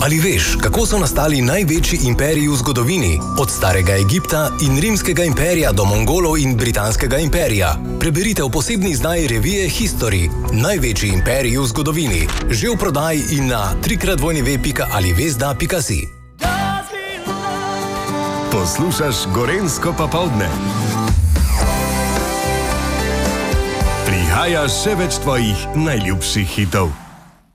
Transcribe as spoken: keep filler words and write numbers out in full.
Ali veš, kako so nastali največji imperiji v zgodovini? Od starega Egipta in rimskega imperija do Mongolov in britanskega imperija. Preberite v posebni izdaji revije History. Največji imperiji v zgodovini. Že v prodaji in na trikrat dvojni pika alivezda pika si. Poslušaš Gorenjsko popoldne. Prihaja še več tvojih najljubših hitov.